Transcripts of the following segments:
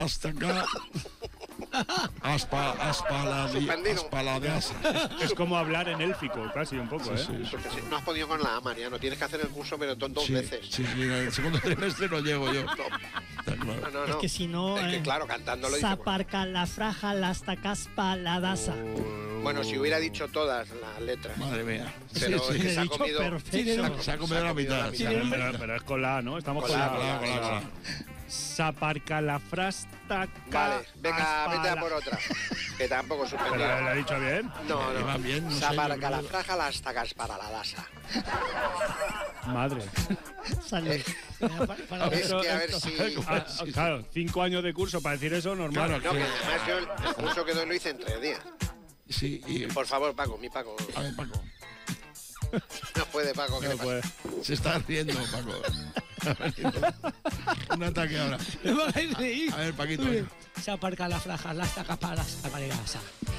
hasta acá. Aspaladeasa. Es como hablar en élfico, casi un poco, ¿eh? Porque si no has podido con la A, Mariano. Tienes que hacer el curso, pero dos veces. Sí, en el segundo trimestre no llego yo. No. Es que si no... Es que claro, cantándolo dice... Saparca la fraja, la astacaspa, la dasa. Bueno, si hubiera dicho todas las letras. Madre mía. Pero es que se ha comido... Perfecto. Se ha comido la mitad. Pero es con la A, ¿no? Estamos con la A. Saparcalafrasta. Vale, venga, vete a por otra. Que tampoco suspendido. ¿Pero lo he dicho bien? No. Va bien, no sé, Saparcalafraja, la astacaspa, la dasa. Madre. Salud. Es que a ver si... Claro, 5 años de curso para decir eso, normal. No, que además yo el curso que doy lo hice en 3 días. Sí, y... Por favor, Paco, mi Paco. A ver, Paco. No puede, Paco, que No puede. Se está riendo, Paco. Un ataque ahora. A ver, Paquito. Saparca la fraja, la astacaspa, la astacaspa.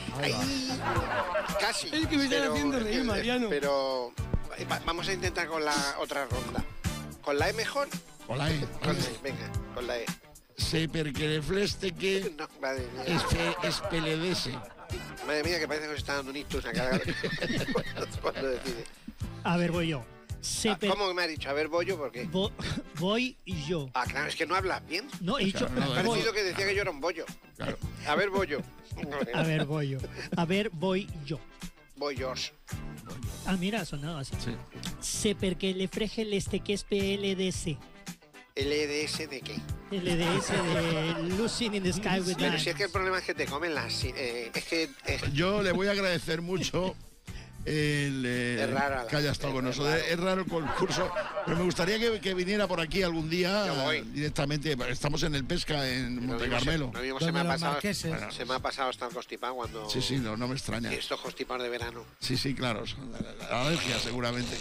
Casi. Es que me están haciendo reír, Mariano. Pero vamos a intentar con la otra ronda. ¿Con la E mejor? Con la E. Venga, con la E. Se perché le fleste que No, madre mía. espeledese. Madre mía, que parece que se está dando un ictus a cada cuando decide. A ver, voy yo. ¿Cómo me ha dicho? A ver, voy yo, ¿por qué? Voy yo. Ah, claro, es que no hablas bien. No, he dicho... Me ha parecido que decía que yo era un bollo. Claro. A ver, voy yo. A ver, voy yo. A ver, voy yo. Voy yo. Ah, mira, sonaba así. Sí. Se perché le freje este que es PLDC. ¿LDS de qué? LDS de Lucid in the Sky with Pero Diamonds. si es que el problema es que te comen las... es que... Yo le voy a agradecer mucho Es rara que haya estado con nosotros. Es raro el concurso, pero me gustaría que viniera por aquí algún día directamente. Estamos en el Pesca, en Monte Carmelo. Lo mismo se me ha pasado estar constipado cuando... Sí, no me extraña. Y estos constipados de verano. Sí, claro, la alergia seguramente.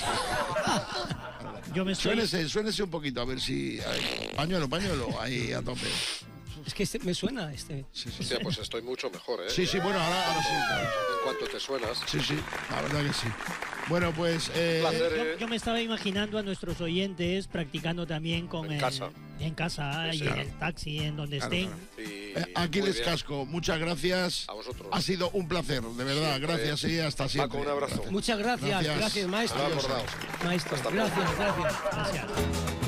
Yo me estoy... Suénese un poquito, a ver si... Pañuelo, ahí a tope. Es que me suena este. Sí. Hostia, pues estoy mucho mejor, ¿eh? Sí, bueno, ahora sí. Claro. En cuanto te suenas. Sí, la verdad que sí. Bueno, pues... yo me estaba imaginando a nuestros oyentes practicando también con en casa. En casa y en el taxi, en donde estén. Aquiles Casco, muchas gracias. A vosotros. Ha sido un placer, de verdad. Gracias y hasta siempre. Paco, un abrazo. Muchas gracias, maestro. Acordaos. Maestro, gracias. Gracias.